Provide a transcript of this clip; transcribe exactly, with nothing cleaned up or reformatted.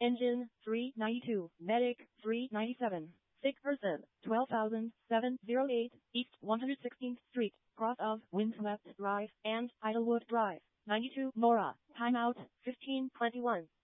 Engine, three ninety-two. Medic, three ninety-seven. Sick person, twelve thousand seven hundred eight, East one hundred sixteenth Street, cross of Windswept Drive and Idlewood Drive. ninety-two Mora. Timeout, fifteen twenty-one.